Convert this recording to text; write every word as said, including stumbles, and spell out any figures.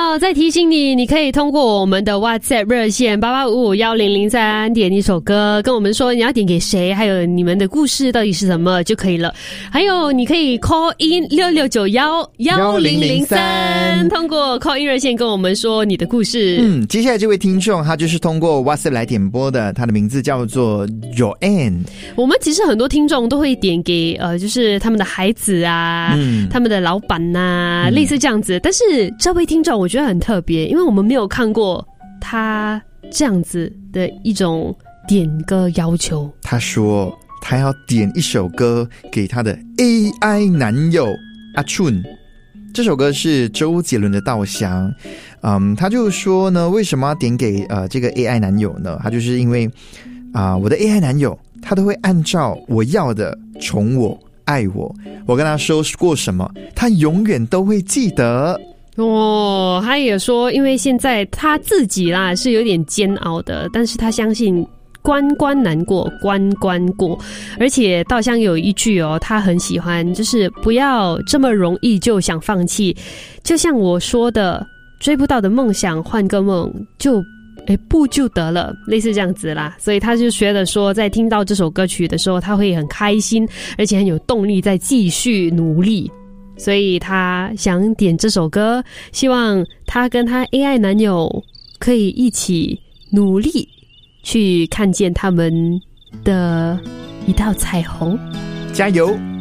好，再提醒你，你可以通过我们的 WhatsApp 热线八八五五一零零三点一首歌，跟我们说你要点给谁，还有你们的故事到底是什么就可以了。还有你可以 call in 六六九一一零零三，通过 call in 热线跟我们说你的故事。 嗯，接下来这位听众他就是通过 WhatsApp 来点播的，他的名字叫做 Joanne。 我们其实很多听众都会点给呃，就是他们的孩子啊，嗯、他们的老板呐、啊嗯，类似这样子。但是这位听众我觉得很特别，因为我们没有看过他这样子的一种点歌要求。 他说他要点一首歌给他的 A I 男友阿春。这首歌是周杰伦的《稻香》。嗯，他就说呢，为什么要点给呃这个 A I 男友呢？他就是因为啊、呃，我的 A I 男友他都会按照我要的宠我、爱我，我跟他说过什么，他永远都会记得。 哦，他也说，因为现在他自己啦是有点煎熬的，但是他相信关关难过关关过，而且稻香有一句哦，他很喜欢，就是不要这么容易就想放弃，就像我说的，追不到的梦想换个梦就诶不就得了，类似这样子啦。所以他就觉得说，在听到这首歌曲的时候，他会很开心，而且很有动力再继续努力。所以他想点这首歌，希望他跟他 A I 男友可以一起努力去看见他们的一道彩虹。 加油！